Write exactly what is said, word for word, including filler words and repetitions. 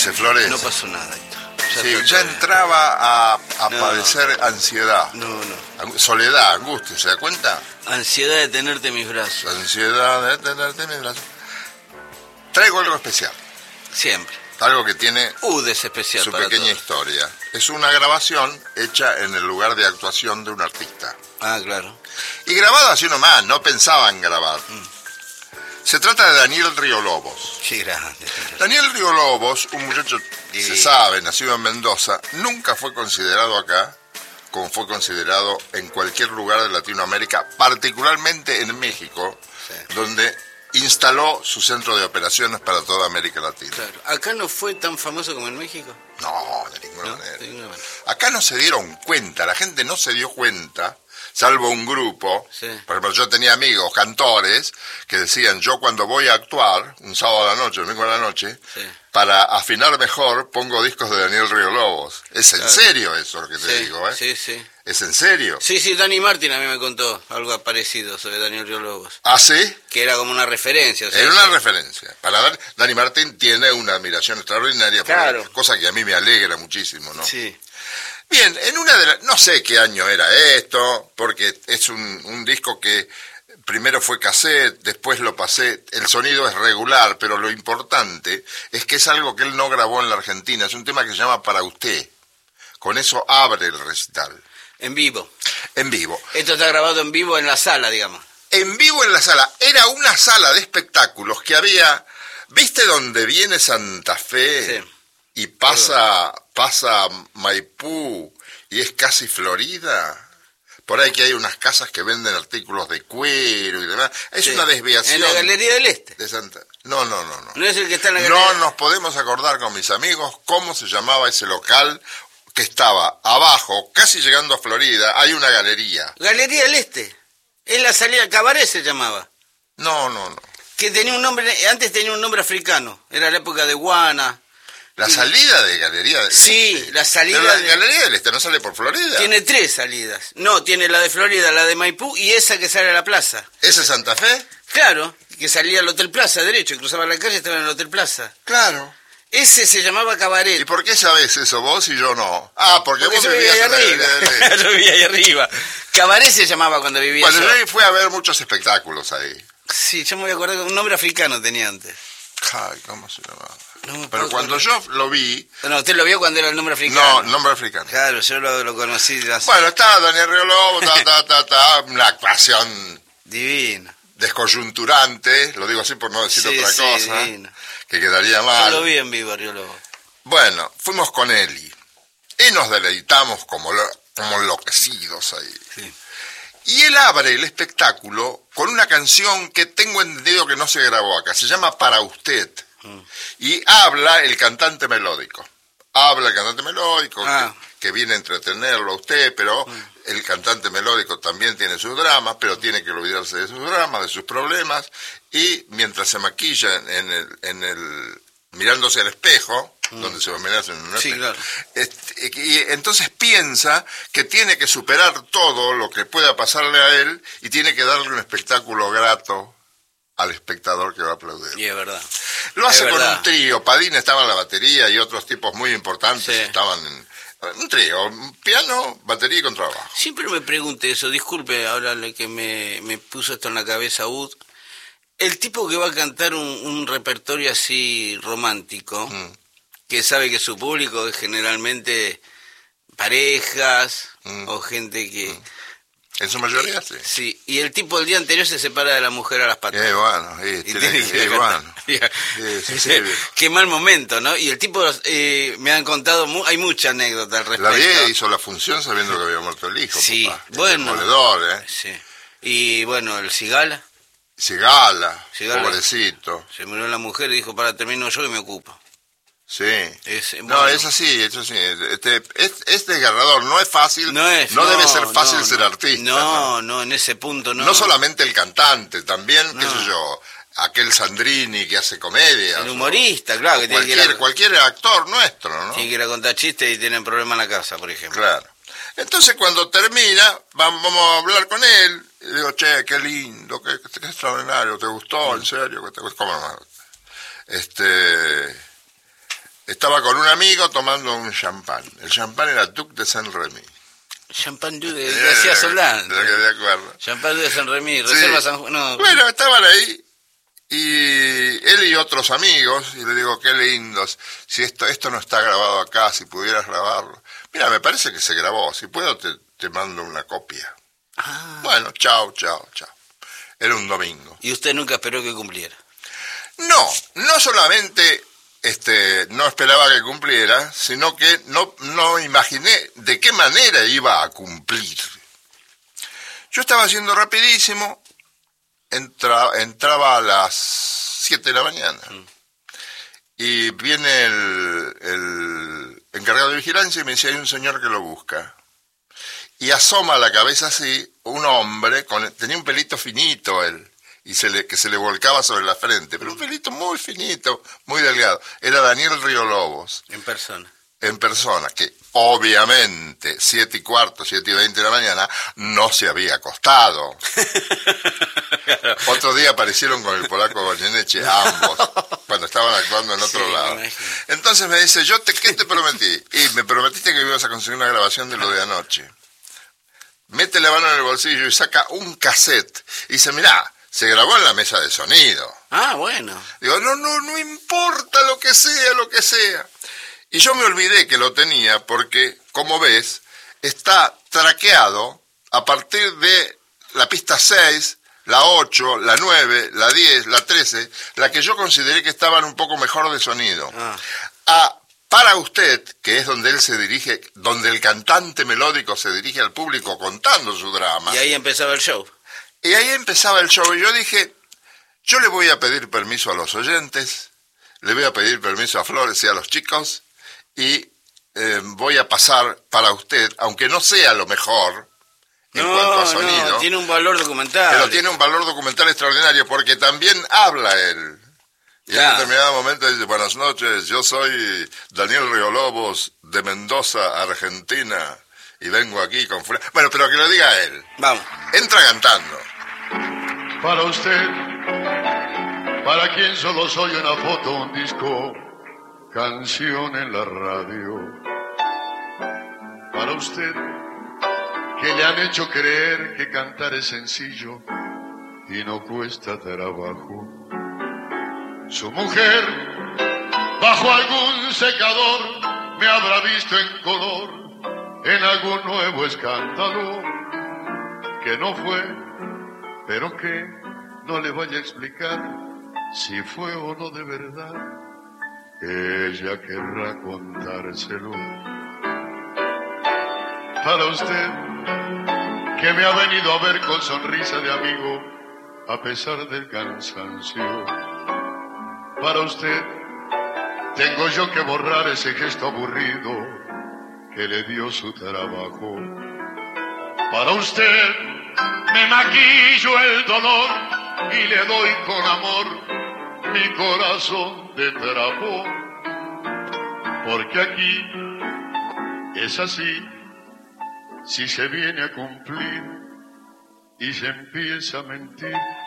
dice Flores? No pasó nada. Ya, sí, ya entraba a, a no, padecer ansiedad. No, no. Soledad, angustia, ¿se da cuenta? Ansiedad de tenerte en mis brazos. Ansiedad de tenerte en mis brazos. Traigo algo especial. Siempre. Algo que tiene uh, es especial su para pequeña todos. historia. Es una grabación hecha en el lugar de actuación de un artista. Ah, claro. Y grabada así nomás, no pensaban grabar. Mm. Se trata de Daniel Río Lobos. Sí, grande. Daniel Río Lobos, un muchacho, sí. se sabe, nacido en Mendoza, nunca fue considerado acá como fue considerado en cualquier lugar de Latinoamérica, particularmente en México, sí. donde instaló su centro de operaciones para toda América Latina. Claro. ¿Acá no fue tan famoso como en México? No, de ninguna ¿No? manera. De ninguna manera. Acá no se dieron cuenta, la gente no se dio cuenta, salvo un grupo. Sí. Por ejemplo, yo tenía amigos, cantores, que decían, yo cuando voy a actuar, un sábado a la noche, un domingo a la noche, sí. para afinar mejor, pongo discos de Daniel Río Lobos. Es en claro. serio eso lo que te sí, digo, ¿eh? Sí, sí. ¿Es en serio? Sí, sí, Dani Martín a mí me contó algo parecido sobre Daniel Río Lobos. ¿Ah, sí? Que era como una referencia. O sea, era una sí. referencia. Para dar, Dani Martín tiene una admiración extraordinaria, claro. por, cosa que a mí me alegra muchísimo, ¿no? Sí. Bien, en una de las... No sé qué año era esto, porque es un, un disco que primero fue cassette, después lo pasé, el sonido es regular, pero lo importante es que es algo que él no grabó en la Argentina, es un tema que se llama Para Usted. Con eso abre el recital. En vivo. En vivo. Esto está grabado en vivo en la sala, digamos. En vivo en la sala. Era una sala de espectáculos que había... ¿Viste dónde viene Santa Fe? Sí. Y pasa, pasa Maipú y es casi Florida. Por ahí que hay unas casas que venden artículos de cuero y demás. Es sí. una desviación. ¿En la Galería del Este? De Santa... No, no, no, no. ¿No es el que está en la Galería? No nos podemos acordar con mis amigos cómo se llamaba ese local que estaba abajo, casi llegando a Florida. Hay una galería. ¿Galería del Este? Es la salida, Cabaret se llamaba. No, no, no. Que tenía un nombre, antes tenía un nombre africano. Era la época de Guana. La salida de Galería del Este. Sí, la salida Pero la de... Galería del Este no sale por Florida. Tiene tres salidas. No, tiene la de Florida, la de Maipú y esa que sale a la plaza. ¿Esa es Santa Fe? Claro, que salía al Hotel Plaza, derecho, cruzaba la calle y estaba en el Hotel Plaza. Claro. Ese se llamaba Cabaret. ¿Y por qué sabés eso vos y yo no? Ah, porque, porque vos yo vivía ahí arriba. Yo vivía ahí arriba. Cabaret se llamaba cuando vivía Bueno, yo. yo fui a ver muchos espectáculos ahí. Sí, yo me voy a acordar que un nombre africano tenía antes. Ay, ¿cómo se llamaba? No, Pero cuando yo lo vi... No, usted lo vio cuando era el nombre africano. No, nombre africano. Claro, yo lo, lo conocí. Las... Bueno, estaba Daniel Río Lobos, ta, ta, ta, ta, una actuación... Divina. Descoyunturante, lo digo así por no decir sí, otra sí, cosa, divina. Que quedaría mal. Yo lo vi en vivo, Río Lobos. Bueno, fuimos con Eli y nos deleitamos como, lo, como enloquecidos ahí. Sí. Y él abre el espectáculo con una canción que tengo entendido que no se grabó acá, se llama Para Usted. Mm. Y habla el cantante melódico. Habla el cantante melódico ah. que, que viene a entretenerlo a usted, pero mm. el cantante melódico también tiene sus dramas, pero tiene que olvidarse de sus dramas, de sus problemas. Y mientras se maquilla en el, en el mirándose al espejo, mm. donde se va a mirar en un sí, espejo, claro. este, y entonces piensa que tiene que superar todo lo que pueda pasarle a él y tiene que darle un espectáculo grato al espectador que va a aplaudir. Y es verdad. Lo hace es con verdad. un trío. Padín estaba en la batería y otros tipos muy importantes sí. estaban en un trío, piano, batería y contrabajo. Siempre me pregunté eso, disculpe ahora que me, me puso esto en la cabeza Ud. El tipo que va a cantar un, un repertorio así romántico, mm. que sabe que su público es generalmente parejas mm. o gente que... Mm. En su mayoría, sí. Sí, y el tipo el día anterior se separa de la mujer a las patas. Eh, bueno, sí, y tiene tiene que, que eh, bueno. Sí, sí, sí. Qué mal momento, ¿no? Y el tipo, eh, me han contado, mu hay mucha anécdota al respecto. La vieja hizo la función sabiendo que había muerto el hijo. Sí, papá. bueno. El demoledor, ¿eh? Sí. Y bueno, el Cigala. Cigala, Cigala, pobrecito. Se murió la mujer y dijo, para, termino yo y me ocupo. Sí. Es, bueno, no, es así, es así. Este, es, es desgarrador, no es fácil. No, es, no, no debe ser fácil no, ser no, artista. No, no, no, en ese punto no. No solamente el cantante, también, no. qué sé yo, aquel Sandrini que hace comedia. El humorista, o, claro. Que cualquier, tiene que ir a, cualquier actor nuestro, ¿no? Tiene que ir a contar chistes y tienen problemas en la casa, por ejemplo. Claro. Entonces cuando termina, vamos a hablar con él. Y digo, che, qué lindo, qué, qué extraordinario, ¿te gustó? ¿En serio? ¿Cómo no? Este... estaba con un amigo tomando un champán. El champán era Duc de Saint-Remy. Champán Duc de García Solán. De lo que de acuerdo. Champán Duc de Saint-Remy, Reserva sí. San Juan. No. Bueno, estaban ahí. Y él y otros amigos, y le digo, qué lindos, si esto esto no está grabado acá, si pudieras grabarlo. Mira, me parece que se grabó, si puedo te, te mando una copia. Ah. Bueno, chao, chao, chao. Era un domingo. ¿Y usted nunca esperó que cumpliera? No, no solamente este, no esperaba que cumpliera, sino que no, no imaginé de qué manera iba a cumplir. Yo estaba haciendo rapidísimo, entra, entraba a las siete de la mañana, mm. y viene el, el encargado de vigilancia y me dice, hay un señor que lo busca. Y asoma la cabeza así, un hombre, con, tenía un pelito finito él, y se le, que se le volcaba sobre la frente, pero un pelito muy finito, muy delgado. Era Daniel Río Lobos. En persona. En persona, que obviamente, siete y cuarto, siete y veinte de la mañana, no se había acostado. Otro día aparecieron con el polaco Goyeneche, ambos, cuando estaban actuando en otro sí, lado. Entonces me dice, yo te, ¿qué te prometí? Y me prometiste que me ibas a conseguir una grabación de lo de anoche. Mete la mano en el bolsillo y saca un cassette. Y dice, mirá, se grabó en la mesa de sonido. Ah, bueno. Digo, no, no, no importa lo que sea, lo que sea. Y yo me olvidé que lo tenía porque, como ves, está traqueado a partir de la pista seis, la ocho, la nueve, la diez, la trece, la que yo consideré que estaban un poco mejor de sonido. Ah. A Para Usted, que es donde él se dirige, donde el cantante melódico se dirige al público contando su drama. Y ahí empezaba el show. Y ahí empezaba el show. Y yo dije, yo le voy a pedir permiso a los oyentes, le voy a pedir permiso a Flores y a los chicos, y eh, voy a pasar Para Usted, aunque no sea lo mejor en no, cuanto a sonido. No, tiene un valor documental. Pero tiene un valor documental extraordinario, porque también habla él. Y ya. En un determinado momento dice, buenas noches, yo soy Daniel Río Lobos de Mendoza, Argentina, y vengo aquí con... Bueno, pero que lo diga él. Vamos. Entra cantando. Para usted, para quien solo soy una foto, un disco, canción en la radio. Para usted, que le han hecho creer que cantar es sencillo y no cuesta trabajo. Su mujer, bajo algún secador, me habrá visto en color, en algún nuevo escándalo, que no fue, pero que no le vaya a explicar si fue o no de verdad. Ella querrá contárselo. Para usted, que me ha venido a ver con sonrisa de amigo, a pesar del cansancio. Para usted, tengo yo que borrar ese gesto aburrido que le dio su trabajo. Para usted, me maquillo el dolor y le doy con amor mi corazón de trapo. Porque aquí es así, si se viene a cumplir y se empieza a mentir.